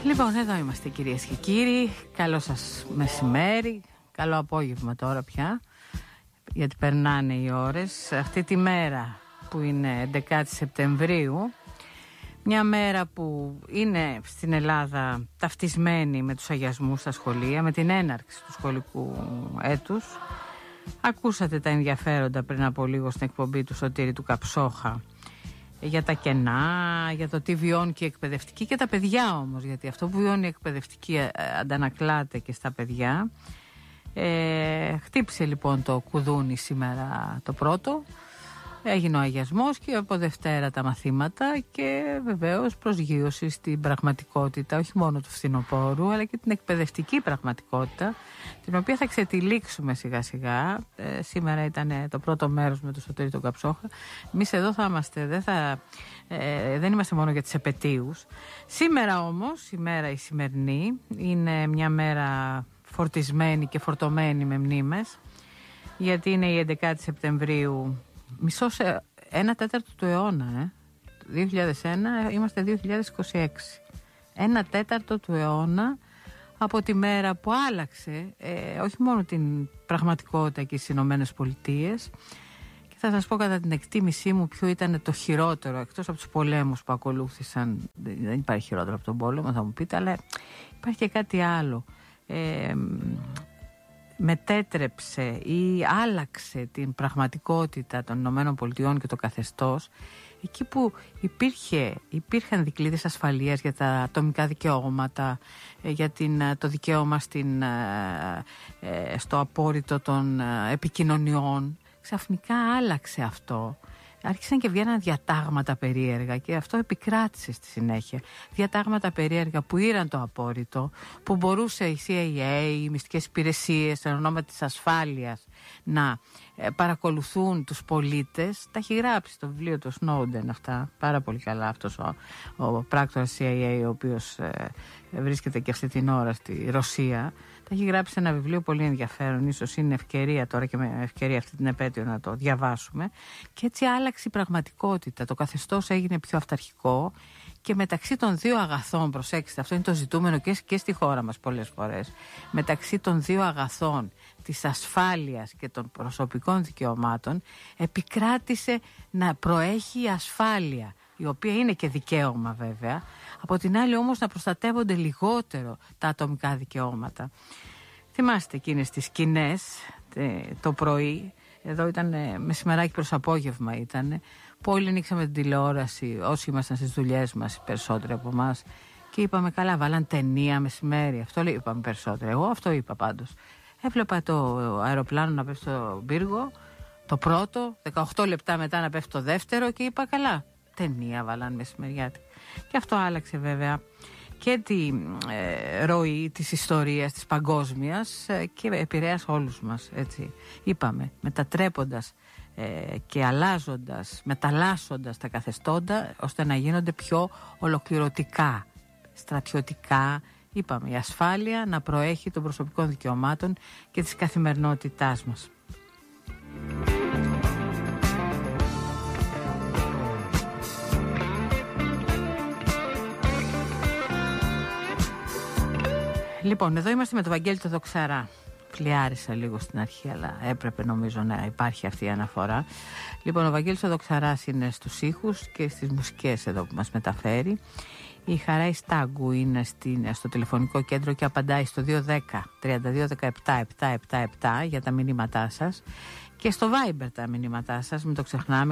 Λοιπόν, εδώ είμαστε κυρίες και κύριοι. Καλό σας μεσημέρι, καλό απόγευμα τώρα πια, γιατί περνάνε οι ώρες. Αυτή τη μέρα που είναι 11 Σεπτεμβρίου, μια μέρα που είναι στην Ελλάδα ταυτισμένη με τους αγιασμούς στα σχολεία, με την έναρξη του σχολικού έτους. Ακούσατε τα ενδιαφέροντα πριν από λίγο στην εκπομπή του Σωτήρη του Καψόχα για τα κενά, για το τι βιώνει και η εκπαιδευτική και τα παιδιά όμως, γιατί αυτό που βιώνει η εκπαιδευτική αντανακλάται και στα παιδιά. Χτύπησε λοιπόν το κουδούνι σήμερα το πρώτο, έγινε ο αγιασμός και από Δευτέρα τα μαθήματα και βεβαίως προσγείωση στην πραγματικότητα, όχι μόνο του φθινοπόρου αλλά και την εκπαιδευτική πραγματικότητα, την οποία θα ξετυλίξουμε σιγά σιγά. Σήμερα ήταν το πρώτο μέρος με το Σωτήρη τον Καψόχα. Εμείς εδώ θα είμαστε, δεν είμαστε μόνο για τις επετείους. Σήμερα όμως, η μέρα η σημερινή είναι μια μέρα φορτισμένη και φορτωμένη με μνήμες, γιατί είναι η 11η Σεπτεμβρίου, μισό σε 1/4 του αιώνα, 2001, είμαστε 2026. 1/4 του αιώνα από τη μέρα που άλλαξε όχι μόνο την πραγματικότητα και στις Ηνωμένες Πολιτείες, και θα σας πω κατά την εκτίμησή μου ποιο ήταν το χειρότερο, εκτός από τους πολέμους που ακολούθησαν. Δεν υπάρχει χειρότερο από τον πόλεμο, θα μου πείτε, αλλά υπάρχει και κάτι άλλο. Μετέτρεψε ή άλλαξε την πραγματικότητα των Ηνωμένων Πολιτειών και το καθεστώς εκεί που υπήρχαν δικλείδες ασφαλείας για τα ατομικά δικαιώματα, για το δικαίωμα στο απόρριτο των επικοινωνιών. Ξαφνικά άλλαξε αυτό. Άρχισαν και βγαίναν διατάγματα περίεργα και αυτό επικράτησε στη συνέχεια. Διατάγματα περίεργα που ήραν το απόρριτο, που μπορούσε η CIA, οι μυστικές υπηρεσίες, εν ονόμα της ασφάλειας, να παρακολουθούν τους πολίτες. Τα έχει γράψει στο βιβλίο του Snowden αυτά, πάρα πολύ καλά αυτός ο πράκτορας CIA, ο οποίος βρίσκεται και αυτή την ώρα στη Ρωσία. Τα έχει γράψει ένα βιβλίο πολύ ενδιαφέρον, ίσως είναι ευκαιρία τώρα και με ευκαιρία αυτή την επέτειο να το διαβάσουμε. Και έτσι άλλαξε η πραγματικότητα, το καθεστώς έγινε πιο αυταρχικό και μεταξύ των δύο αγαθών, προσέξτε, αυτό είναι το ζητούμενο και στη χώρα μας πολλές φορές, μεταξύ των δύο αγαθών, της ασφάλειας και των προσωπικών δικαιωμάτων, επικράτησε να προέχει η ασφάλεια, η οποία είναι και δικαίωμα βέβαια, από την άλλη όμως να προστατεύονται λιγότερο τα ατομικά δικαιώματα. Θυμάστε εκείνες τις σκηνές το πρωί, εδώ ήταν μεσημεράκι προς απόγευμα ήταν, που όλοι ανοίξαμε την τηλεόραση, όσοι ήμασταν στις δουλειές μας, οι περισσότεροι από εμάς, και είπαμε καλά, βάλαν ταινία μεσημέρι, αυτό είπαμε περισσότερο, εγώ αυτό είπα πάντως. Έβλεπα το αεροπλάνο να πέφτει στον πύργο, το πρώτο, 18 λεπτά μετά να πέφτει το δεύτερο, και είπα καλά, ταινία βάλαν μεσημεριάτικα. Και αυτό άλλαξε βέβαια και τη ροή της ιστορίας της παγκόσμιας και επηρέασε όλους μας, έτσι. Είπαμε, μετατρέποντας και αλλάζοντας, μεταλλάσσοντας τα καθεστώντα ώστε να γίνονται πιο ολοκληρωτικά, στρατιωτικά. Είπαμε, η ασφάλεια να προέχει των προσωπικών δικαιωμάτων και της καθημερινότητάς μας. Λοιπόν, εδώ είμαστε με τον Βαγγέλη το Δοξαρά. Φλιάρισα λίγο στην αρχή, αλλά έπρεπε νομίζω να υπάρχει αυτή η αναφορά. Λοιπόν, ο Βαγγέλης ο Δοξαράς είναι στους ήχους και στις μουσικές εδώ που μας μεταφέρει. Η Χαράη Στάγκου είναι στο τηλεφωνικό κέντρο και απαντάει στο 210-3217-777 για τα μηνύματά σας. Και στο Viber τα μηνύματά σας, μην το ξεχνάμε,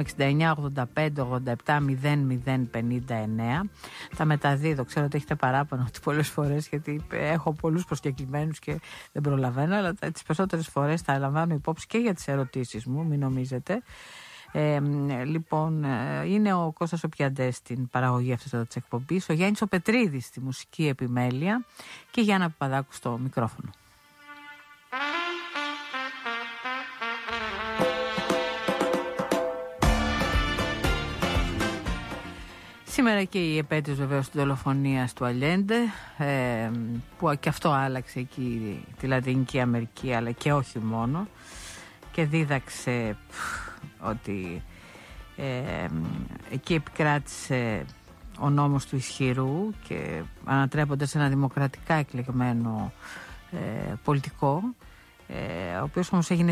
6985-87-0059. Τα μεταδίδω, ξέρω ότι έχετε παράπονο ότι πολλές φορές, γιατί έχω πολλούς προσκεκλημένους και δεν προλαβαίνω, αλλά τις περισσότερες φορές τα λαμβάνω υπόψη και για τις ερωτήσεις μου, μην νομίζετε. Λοιπόν, είναι ο Κώστας ο Πιαντές στην παραγωγή αυτής εδώ της εκπομπής, ο Γιάννης ο Πετρίδης στη μουσική επιμέλεια και η Γιάννα Παπαδάκου στο μικρόφωνο. Σήμερα και η επέτειος βεβαίως της δολοφονίας του Αλιέντε, που και αυτό άλλαξε εκεί τη Λατινική Αμερική, αλλά και όχι μόνο, και δίδαξε ότι εκεί επικράτησε ο νόμος του ισχυρού και ανατρέποντας ένα δημοκρατικά εκλεγμένο πολιτικό, ο οποίος όμως έγινε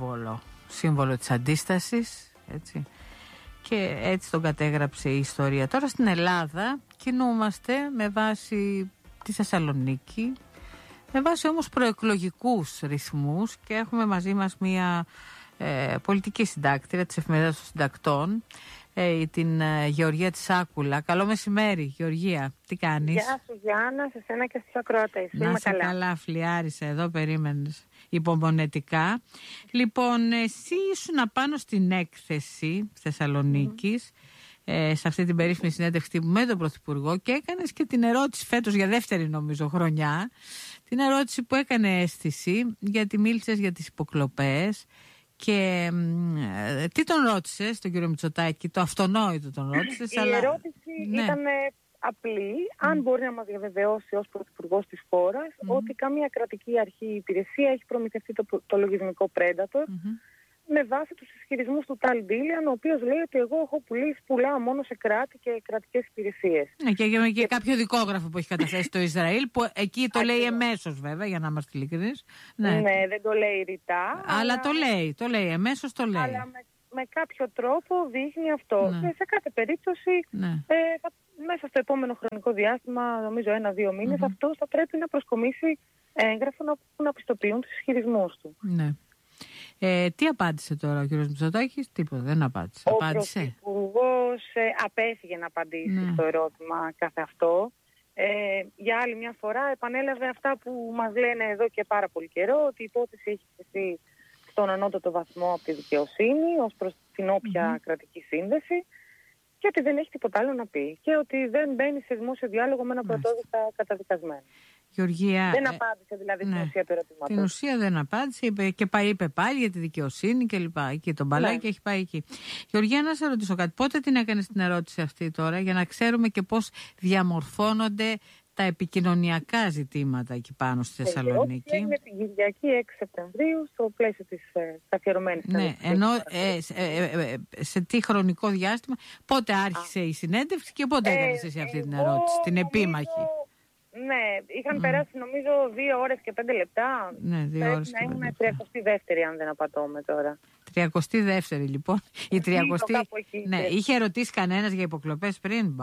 σύμβολο της αντίστασης, έτσι, και έτσι τον κατέγραψε η ιστορία. Τώρα στην Ελλάδα κινούμαστε με βάση τη Θεσσαλονίκη, με βάση όμως προεκλογικούς ρυθμούς, και έχουμε μαζί μας μια πολιτική συντάκτηρα της Εφημερίδας των Συντακτών, την Γεωργία Τσάκουλα. Καλό μεσημέρι, Γεωργία. Τι κάνεις? Γεια σου, Γιάννα, σε σένα και στους ακροατές. Να είσαι καλά, φλιάρισα εδώ, περίμενες υπομονετικά. Λοιπόν, εσύ ήσουν πάνω στην έκθεση Θεσσαλονίκης, σε αυτή την περίφημη συνέντευξη με τον Πρωθυπουργό, και έκανες και την ερώτηση φέτος για δεύτερη νομίζω χρονιά, την ερώτηση που έκανε αίσθηση, γιατί μίλησες για τις υποκλοπές. Και τι τον ρώτησες τον κύριο Μητσοτάκη? Το αυτονόητο τον ρώτησες. Η ερώτηση ήταν απλή. Αν μπορεί να μας διαβεβαιώσει ως Πρωθυπουργός της χώρας ότι καμία κρατική αρχή ή υπηρεσία έχει προμηθευτεί το λογισμικό Predator με βάση τους ισχυρισμούς του Tal Billian, ο οποίος λέει ότι εγώ έχω πουλάω μόνο σε κράτη και κρατικές υπηρεσίες. Και κάποιο δικόγραφο που έχει καταθέσει το Ισραήλ, που εκεί το λέει εμέσως βέβαια, για να είμαστε ειλικρινείς. Ναι, δεν το λέει ρητά. Αλλά το λέει, εμέσως το λέει. Αλλά με κάποιο τρόπο δείχνει αυτό. Και σε κάθε περίπτωση, μέσα στο επόμενο χρονικό διάστημα, νομίζω 1-2 μήνες, αυτό θα πρέπει να προσκομίσει έγγραφο να πιστοποιούν τους ισχυρισμούς του. Ναι. Τι απάντησε τώρα ο κ. Μητσοτάκης? Τίποτα, δεν απάντησε. Ο Πρωθυπουργός απέφυγε να απαντήσει στο ερώτημα καθ' αυτό. Για άλλη μια φορά επανέλαβε αυτά που μας λένε εδώ και πάρα πολύ καιρό, ότι η υπόθεση έχει θέσει στον ανώτατο βαθμό από τη δικαιοσύνη ως προς την όποια κρατική σύνδεση, και ότι δεν έχει τίποτα άλλο να πει και ότι δεν μπαίνει σε δημόσιο διάλογο με ένα πρωτόδικτα καταδικασμένο. Γεωργία, δεν απάντησε δηλαδή στην ουσία του ερωτήματος. Την ουσία δεν απάντησε, είπε πάλι για τη δικαιοσύνη και λοιπά. Εκεί τον μπαλάκι έχει πάει εκεί. Γεωργία, να σε ρωτήσω κάτι. Πότε την έκανες την ερώτηση αυτή τώρα, για να ξέρουμε και πώς διαμορφώνονται τα επικοινωνιακά ζητήματα εκεί πάνω στη Θεσσαλονίκη? Είναι την Κυριακή 6 Σεπτεμβρίου, στο πλαίσιο της καθιερωμένης. Ναι, ενώ σε τι χρονικό διάστημα, πότε άρχισε η συνέντευξη και πότε έκανες εσύ αυτή την ερώτηση, την επίμαχη? Ναι, είχαν περάσει νομίζω 2 ώρες και 5 λεπτά. Ναι, 2 ώρες και 5 λεπτά. Να ήμουν 32η, αν δεν απατώμε τώρα. 32η λοιπόν. Η 30η. Ναι, είχε ρωτήσει κανένας για υποκλοπές πριν?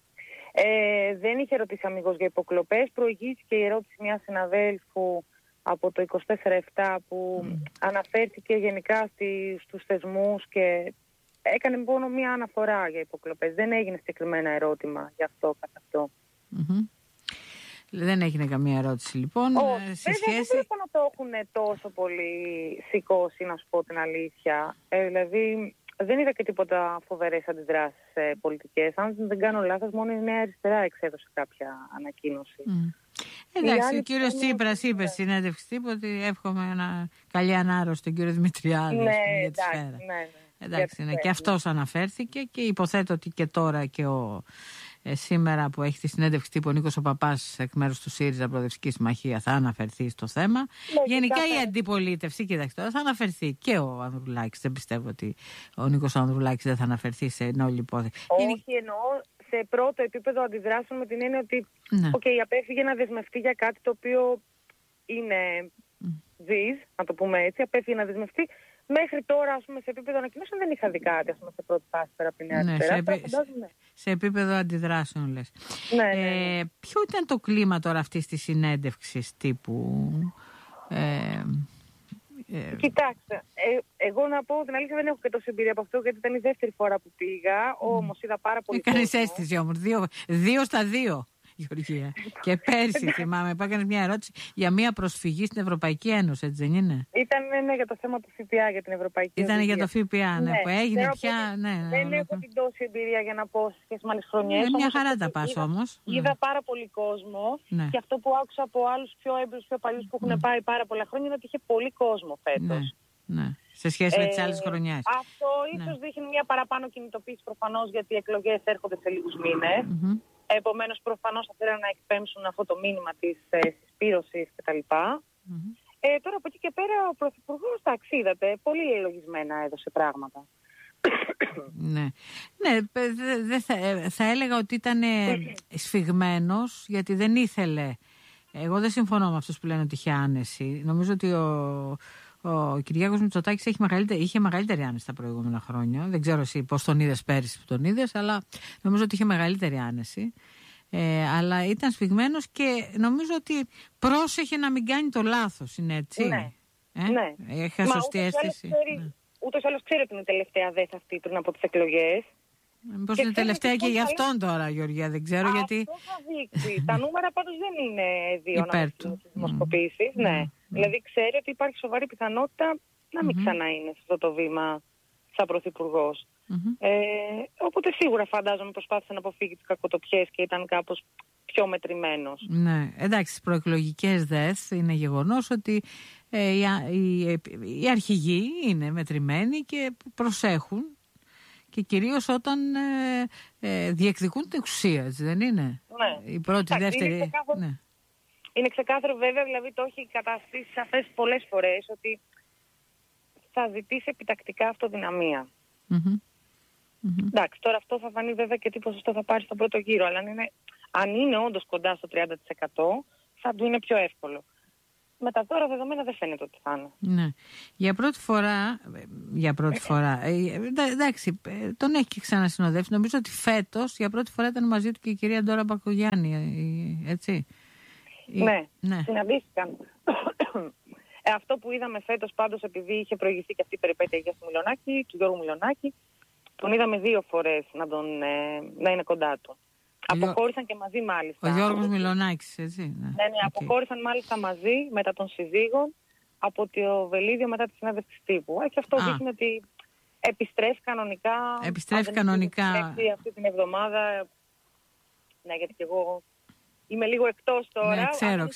Δεν είχε ρωτήσει αμιγώς για υποκλοπές. Προηγήθηκε η ερώτηση μιας συναδέλφου από το 24/7 που αναφέρθηκε γενικά στους θεσμούς και έκανε μόνο μια αναφορά για υποκλοπές. Δεν έγινε συγκεκριμένα ερώτημα για αυτό καθ' αυτό. Δεν έγινε καμία ερώτηση λοιπόν. Δεν βλέπω να το έχουν τόσο πολύ σηκώσει, να σου πω την αλήθεια. Δηλαδή δεν είδα και τίποτα φοβερές αντιδράσεις πολιτικές. Αν δεν κάνω λάθος, μόνο η Νέα Αριστερά εξέδωσε κάποια ανακοίνωση. Εντάξει, ο κύριος Τσίπρας είπε στη συνέντευξη τύπου ότι εύχομαι καλή ανάρρωση στον κύριο Δημητριάδη για τη σφαίρα. Εντάξει, και αυτός αναφέρθηκε, και υποθέτω ότι και τώρα και σήμερα που έχει τη συνέντευξη τύπου ο Νίκος ο Παπάς εκ μέρους του ΣΥΡΙΖΑ Προοδευτική Συμμαχία θα αναφερθεί στο θέμα. Γενικά η αντιπολίτευση, κοιτάξτε τώρα, θα αναφερθεί, και ο Ανδρουλάκης. Δεν πιστεύω ότι ο Νίκος Ανδρουλάκης δεν θα αναφερθεί σε όλη υπόθεση. Όχι, εννοώ σε πρώτο επίπεδο αντιδράσεων, με την έννοια ότι απέφυγε να δεσμευτεί για κάτι το οποίο είναι να το πούμε έτσι, απέφυγε να δεσμευτεί. Μέχρι τώρα, ας πούμε, σε επίπεδο ανακοινώσεων δεν είχα δει κάτι, ας πούμε, σε πρώτη φάση πέρα από την Νέα Αριστερά. Σε επίπεδο αντιδράσεων, λες. Ναι. Ποιο ήταν το κλίμα τώρα αυτής της συνέντευξης τύπου? Κοιτάξτε, εγώ να πω την αλήθεια, δεν έχω και τόση εμπειρία από αυτό, γιατί ήταν η δεύτερη φορά που πήγα, όμως είδα πάρα πολύ κόσμο. Έκανες αίσθηση όμως, 2-2. Γεωργία. Και πέρσι θυμάμαι, έκανες μια ερώτηση για μια προσφυγή στην Ευρωπαϊκή Ένωση, έτσι δεν είναι? Ήταν για το θέμα του ΦΠΑ, για την Ευρωπαϊκή Ένωση. Ήταν για το ΦΠΑ, που έγινε πια. Δεν έχω την τόση εμπειρία για να πω σε σχέση με άλλες χρονιές. Μια χαρά τα πας όμως. Είδα πάρα πολύ κόσμο, και αυτό που άκουσα από άλλους πιο έμπειρους, πιο παλιούς που έχουν πάει πάρα πολλά χρόνια, είναι ότι είχε πολύ κόσμο φέτος. Ναι. Σε σχέση με τις άλλες χρονιές. Αυτό ίσως δείχνει μια παραπάνω κινητοποίηση προφανώς, γιατί οι εκλογές έρχονται σε λίγους μήνες. Επομένως, προφανώς θα θέλουν να εκπέμψουν αυτό το μήνυμα της συσπήρωσης κτλ. Τώρα από εκεί και πέρα ο Πρωθυπουργός, είδατε, πολύ λογισμένα έδωσε πράγματα. Ναι, θα έλεγα ότι ήταν σφιγμένος, γιατί δεν ήθελε. Εγώ δεν συμφωνώ με αυτούς που λένε ότι είχε άνεση. Νομίζω ότι ο Κυριάκος Μητσοτάκης είχε μεγαλύτερη άνεση τα προηγούμενα χρόνια. Δεν ξέρω εσύ πώς τον είδες πέρυσι που τον είδες, αλλά νομίζω ότι είχε μεγαλύτερη άνεση. Αλλά ήταν σφιγμένος και νομίζω ότι πρόσεχε να μην κάνει το λάθος. Είναι έτσι? Ναι. Είχα σωστή αίσθηση. Ούτως ή άλλως ξέρει ότι είναι τελευταία δέθα αυτή πριν από τις εκλογές. Μήπως είναι τελευταία και για αυτόν τώρα, Γεωργία, δεν ξέρω γιατί. Αυτό θα δείξει. Τα νούμερα πάντως δεν είναι δύο υπέρ του. Δημοσκοπήσεις. Ναι. Δηλαδή ξέρει ότι υπάρχει σοβαρή πιθανότητα να μην ξαναείνει σε αυτό το βήμα σαν πρωθυπουργός. Οπότε σίγουρα φαντάζομαι προσπάθησε να αποφύγει τις κακοτοπιές και ήταν κάπως πιο μετρημένος. Ναι, εντάξει, στις προεκλογικές ΔΕΘ είναι γεγονός ότι οι αρχηγοί είναι μετρημένοι και προσέχουν, και κυρίως όταν διεκδικούν την εξουσία, έτσι δεν είναι? Ναι. Η πρώτη, δεύτερη. Είναι ξεκάθαρο βέβαια, δηλαδή το έχει καταστήσει σαφές πολλές φορές ότι θα ζητήσει επιτακτικά αυτοδυναμία. Εντάξει, τώρα αυτό θα φανεί βέβαια και τι ποσοστό θα πάρει στον πρώτο γύρο, αλλά αν είναι όντως κοντά στο 30% θα του είναι πιο εύκολο. Με τα τώρα δεδομένα δεν φαίνεται ότι θα είναι. Ναι. Για πρώτη φορά, εντάξει, τον έχει και ξανασυνοδεύσει. Νομίζω ότι φέτος για πρώτη φορά ήταν μαζί του και η κυρία Ντόρα Μπακογιάννη, έτσι. Ναι, συναντήθηκαν. Αυτό που είδαμε φέτος πάντως, επειδή είχε προηγηθεί και αυτή η περιπέτεια του Γιώργου Μιλονάκη, τον είδαμε 2 φορές να είναι κοντά του. Αποχώρησαν και μαζί μάλιστα. Ο Γιώργος Μιλονάκης, έτσι. Ναι, αποχώρησαν μάλιστα μαζί μετά των συζύγων από το Βελίδιο μετά τη συνέντευξη τύπου. Και αυτό δείχνει ότι επιστρέφει κανονικά. Επιστρέφει αυτή την εβδομάδα. Ναι, γιατί και εγώ είμαι λίγο εκτός τώρα. Ναι,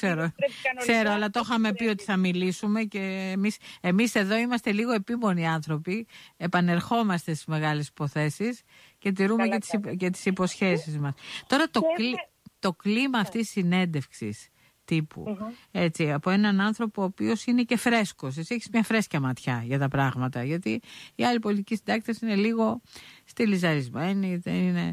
ξέρω, αλλά το είχαμε πει ότι θα μιλήσουμε και εμείς εδώ είμαστε λίγο επίμονοι άνθρωποι. Επανερχόμαστε στις μεγάλες υποθέσεις και τηρούμε και τις υποσχέσεις μας. Τώρα το κλίμα αυτής της συνέντευξης τύπου, έτσι, από έναν άνθρωπο ο οποίος είναι και φρέσκος. Εσύ έχεις μια φρέσκια ματιά για τα πράγματα, γιατί οι άλλοι πολιτικοί συντάκτες είναι λίγο στυλιζαρισμένοι.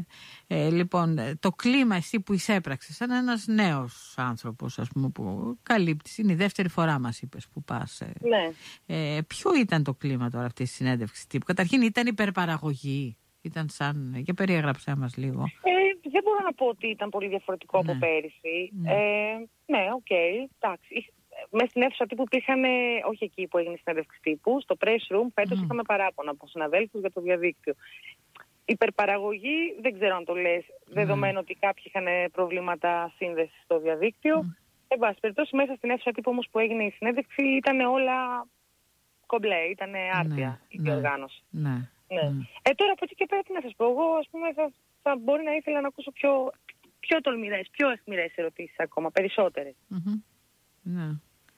Λοιπόν, το κλίμα εσύ που εισέπραξες σαν ένας νέος άνθρωπος, ας πούμε, που καλύπτεις, είναι η δεύτερη φορά μας είπες που πας. Ναι. Ποιο ήταν το κλίμα τώρα αυτής της συνέντευξης τύπου? Καταρχήν ήταν υπερπαραγωγή? Ήταν σαν... και περιέγραψέ μας λίγο. Δεν μπορώ να πω ότι ήταν πολύ διαφορετικό από πέρυσι. Ναι, οκ, εντάξει. Μέσα στην αίθουσα τύπου υπήρχαν, όχι εκεί που έγινε η συνέντευξη τύπου, στο press room φέτος είχαμε παράπονα από συναδέλφους για το διαδίκτυο. Υπερπαραγωγή, δεν ξέρω αν το λες, δεδομένου ότι κάποιοι είχαν προβλήματα σύνδεσης στο διαδίκτυο. Εν πάση περιπτώσει, μέσα στην αίθουσα τύπου όμως που έγινε η συνέντευξη ήταν όλα κομπλέ, ήταν άρτια η διοργάνωση. Τώρα από εκεί και πέρα τι να σας πω, εγώ ας πούμε θα μπορεί να ήθελα να ακούσω πιο τολμηρές, πιο αιχμηρές ερωτήσεις ακόμα, περισσότερες. Ναι.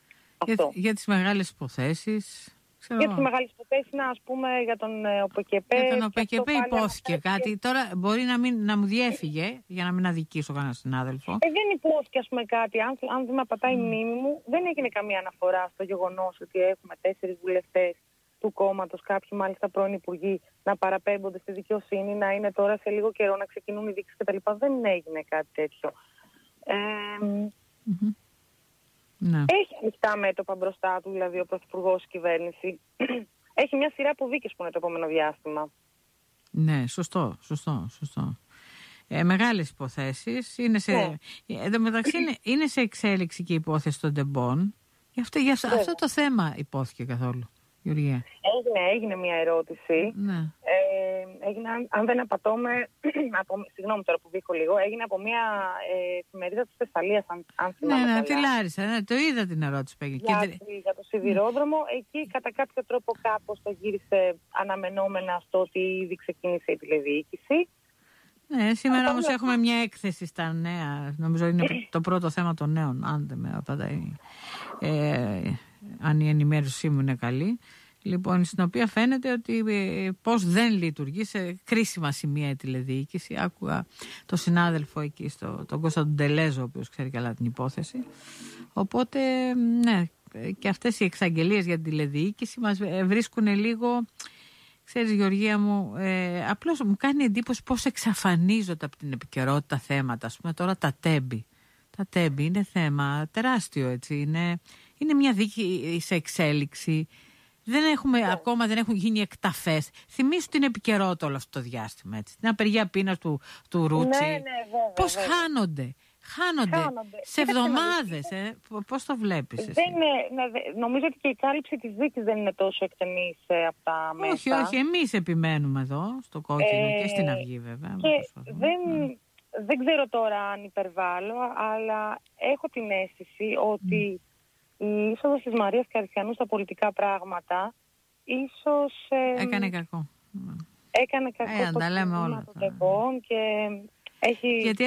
Για τις μεγάλες υποθέσεις. Για τις μεγάλες υποθέσεις, ας πούμε, για τον ΟΠΚΠ. Για τον ΟΠΚΠ υπόθηκε κάτι. Τώρα μπορεί να μου διέφυγε, για να μην αδικήσω κανένα συνάδελφο. Δεν υπόθηκε, ας πούμε, κάτι. Αν δεν με απατάει η μνήμη μου, δεν έγινε καμία αναφορά στο γεγονός ότι έχουμε 4 βουλευτές του κόμματος, κάποιοι μάλιστα πρώην υπουργοί, να παραπέμπονται στη δικαιοσύνη, να είναι τώρα σε λίγο καιρό να ξεκινούν οι δείξεις κτλ. Δεν έγινε κάτι τέτοιο. Ναι. Έχει ανοιχτά μέτωπα μπροστά του, δηλαδή ο Πρωθυπουργός, η κυβέρνηση. Έχει μια σειρά από δίκες που είναι το επόμενο διάστημα. Ναι, σωστό. Μεγάλες υποθέσεις. Εν τω μεταξύ είναι σε εξέλιξη και η υπόθεση των τεμπών. Για αυτό το θέμα υπόθηκε καθόλου, Γεωργία? Έγινε μια ερώτηση. Ναι. Έγινε, αν δεν απατώμε, συγγνώμη τώρα που βήχω λίγο, έγινε από μια εφημερίδα της Θεσσαλίας, αν θυμάμαι καλά. Ναι, τη Λάρισα, το είδα την ερώτηση που έγινε. Για το σιδηρόδρομο, εκεί κατά κάποιο τρόπο κάπως το γύρισε αναμενόμενα στο ότι ήδη ξεκίνησε η τηλεδιοίκηση. Ναι, σήμερα όμως έχουμε μια έκθεση στα νέα, νομίζω είναι το πρώτο θέμα των νέων, αν δεν με απαντάει, αν η ενημέρωσή μου είναι καλή. Λοιπόν, στην οποία φαίνεται ότι πώς δεν λειτουργεί σε κρίσιμα σημεία η τηλεδιοίκηση. Άκουγα το συνάδελφο εκεί, τον Κώστα τον Τελέζο, ο οποίος ξέρει καλά την υπόθεση. Οπότε, ναι, και αυτές οι εξαγγελίες για την τηλεδιοίκηση μας βρίσκουν λίγο, Ξέρεις, Γεωργία μου, απλώς μου κάνει εντύπωση πώς εξαφανίζονται από την επικαιρότητα θέματα. Ας πούμε τώρα τα τέμπη. Τα τέμπη είναι θέμα τεράστιο, έτσι. Είναι μια δίκη σε εξέλιξη. Ακόμα δεν έχουν γίνει εκταφές. Θυμήσου την επικαιρότητα όλο αυτό το διάστημα, έτσι. Την απεργία πείνας του Ρούτσι. Ναι, πώς χάνονται σε εβδομάδες. Πώς το βλέπεις εσύ? Νομίζω ότι και η κάλυψη της δίκης δεν είναι τόσο εκτενής από τα μέσα. Όχι, εμείς επιμένουμε εδώ στο Κόκκινο και στην Αυγή βέβαια. Και δεν ξέρω τώρα αν υπερβάλλω, αλλά έχω την αίσθηση ότι η είσοδος της Μαρίας Καριστιανού στα πολιτικά πράγματα ίσως έκανε κακό. Έκανε κακό τα λέμε όλα και γιατί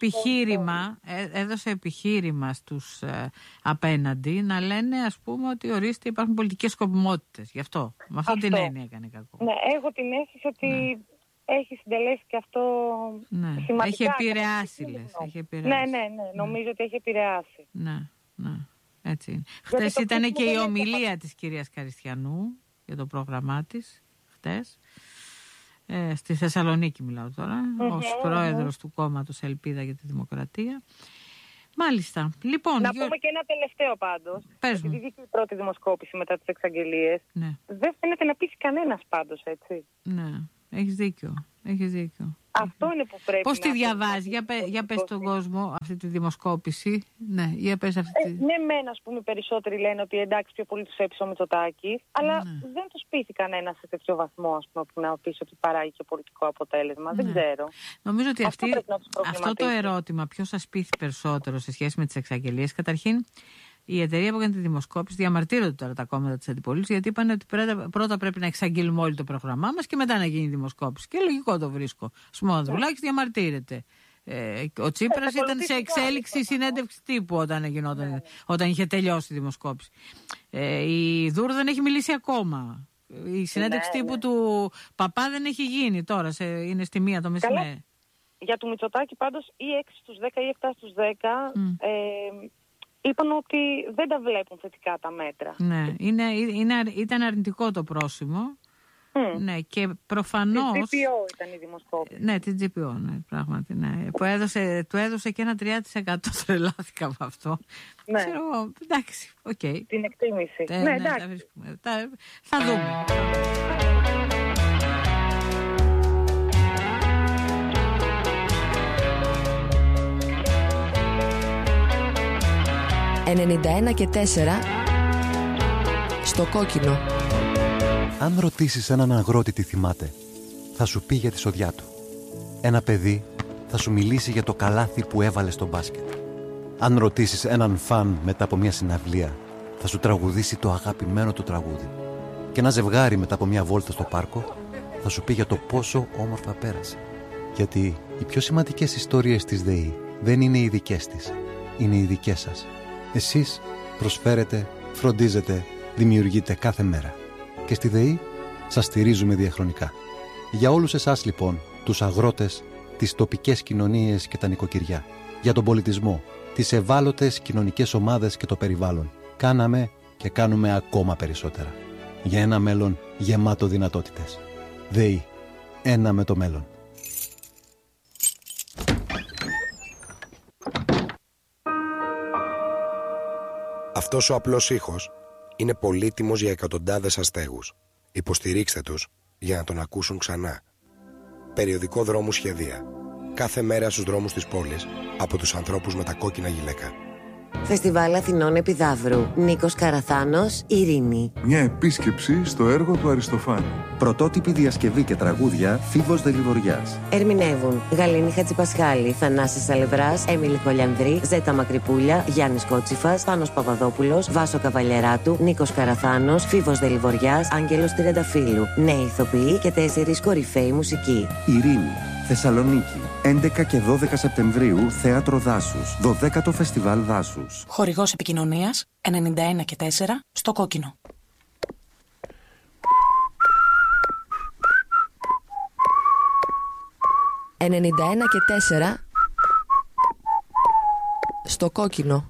έδωσε επιχείρημα στους απέναντι να λένε, ας πούμε, ότι ορίστε υπάρχουν πολιτικές σκοπιμότητες. Γι' αυτό, με αυτή την έννοια έκανε κακό. Ναι, έχω την αίσθηση ότι έχει συντελέσει και αυτό σημαντικά. Έχει επηρεάσει, λες. Ναι, νομίζω ότι έχει επηρεάσει. Ναι, έτσι είναι. Χτες ήταν και η ομιλία της κυρίας Καριστιανού για το πρόγραμμά της, χτες. Στη Θεσσαλονίκη μιλάω τώρα, ως πρόεδρος του κόμματος Ελπίδα για τη Δημοκρατία. Μάλιστα. Λοιπόν, να πούμε και ένα τελευταίο πάντως. Επειδή βγήκε η πρώτη δημοσκόπηση μετά τις εξαγγελίες, δεν φαίνεται να πείσει κανένας πάντως, έτσι. Ναι, έχεις δίκιο. Αυτό είναι που πρέπει. Πώς τη διαβάζει, για πες στον κόσμο αυτή τη δημοσκόπηση. Ναι, για πες αυτή. Ναι, μεν, ας πούμε, περισσότεροι λένε ότι εντάξει, πιο πολύ τους έπεισε ο Μητσοτάκης, αλλά δεν τους πείθει κανένα σε τέτοιο βαθμό, ας πούμε, που να πείσει ότι παράγει και πολιτικό αποτέλεσμα. Δεν ξέρω. Νομίζω ότι αυτό το ερώτημα, ποιος σας πείθει περισσότερο σε σχέση με τις εξαγγελίες, καταρχήν. Η εταιρεία που έκανε τη δημοσκόπηση διαμαρτύρονται τώρα τα κόμματα της αντιπολίτευσης, γιατί είπαν ότι πρώτα πρέπει να εξαγγείλουμε όλοι το πρόγραμμά μας και μετά να γίνει η δημοσκόπηση. Και λογικό το βρίσκω. Ο Ανδρουλάκης διαμαρτύρεται. Ο Τσίπρας ήταν σε εξέλιξη συνέντευξη τύπου όταν είχε τελειώσει η δημοσκόπηση. Η Δούρ δεν έχει μιλήσει ακόμα. Η συνέντευξη τύπου του Παπά δεν έχει γίνει τώρα. Είναι στη 1 το μεσημέρι. Για του Μητσοτάκη πάντως ή 6 στους 10 ή 7 στους 10... είπαν ότι δεν τα βλέπουν θετικά τα μέτρα. Ναι, ήταν αρνητικό το πρόσημο. Ναι, και προφανώς... Την GPO ήταν η δημοσκόπηση. Ναι, την GPO, ναι, πράγματι. Ναι. Του έδωσε και ένα 3%. Τρελάθηκα με αυτό. Ναι. Ξέρω, εντάξει, οκ. Την εκτίμηση. Ναι, εντάξει. Θα δούμε. «91 και 4» στο Κόκκινο. Αν ρωτήσεις έναν αγρότη τι θυμάται, θα σου πει για τη σοδιά του. Ένα παιδί θα σου μιλήσει για το καλάθι που έβαλε στο μπάσκετ. Αν ρωτήσεις έναν φαν μετά από μια συναυλία, θα σου τραγουδήσει το αγαπημένο του τραγούδι. Και ένα ζευγάρι μετά από μια βόλτα στο πάρκο θα σου πει για το πόσο όμορφα πέρασε. Γιατί οι πιο σημαντικές ιστορίες της ΔΕΗ δεν είναι οι δικές της, είναι οι δικές σας. Εσείς προσφέρετε, φροντίζετε, δημιουργείτε κάθε μέρα. Και στη ΔΕΗ σας στηρίζουμε διαχρονικά. Για όλους εσάς λοιπόν, τους αγρότες, τις τοπικές κοινωνίες και τα νοικοκυριά, για τον πολιτισμό, τις ευάλωτες κοινωνικές ομάδες και το περιβάλλον, κάναμε και κάνουμε ακόμα περισσότερα. Για ένα μέλλον γεμάτο δυνατότητες. ΔΕΗ. Ένα με το μέλλον. Αυτός ο απλός ήχος είναι πολύτιμος για εκατοντάδες αστέγους. Υποστηρίξτε τους για να τον ακούσουν ξανά. Περιοδικό δρόμου σχεδία. Κάθε μέρα στους δρόμους της πόλης από τους ανθρώπους με τα κόκκινα γυλαίκα. Φεστιβάλ Αθηνών Επιδαύρου. Νίκος Καραθάνος, Ειρήνη. Μια επίσκεψη στο έργο του Αριστοφάνη. Πρωτότυπη διασκευή και τραγούδια Φίβος Δελιβοριάς. Ερμηνεύουν Γαλήνη Χατζηπασχάλη, Θανάσης Αλευράς, Έμιλη Κολιανδρή, Ζέτα Μακρυπούλια, Γιάννης Κότσιφας, Πάνος Παπαδόπουλος, Βάσο Καβαλιεράτου, Νίκος Καραθάνος, Φίβος Δελιβοριάς, Άγγελος Τριανταφύλου. Νέοι ηθοποιοί και 4 κορυφαίοι μουσικοί. Ειρήνη. Θεσσαλονίκη. 11 και 12 Σεπτεμβρίου, Θέατρο Δάσους. 12ο Φεστιβάλ Δάσους. Χορηγός επικοινωνίας 91 και 4 στο Κόκκινο. «91 και 4» στο Κόκκινο.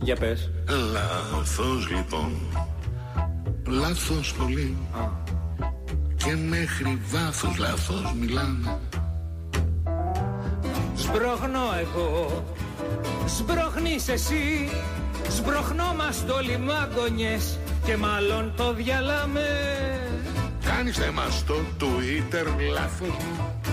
Για πες. Λάθος λοιπόν. Λάθος πολύ. Και μέχρι βάθος λάθος μιλάμε. Σμπρώχνω εγώ, σμπρώχνεις εσύ. Σμπρώχνόμαστε όλοι μάγκονιες και μάλλον το διαλάμε. Κάνεις θέμα στο Twitter λάθος μου.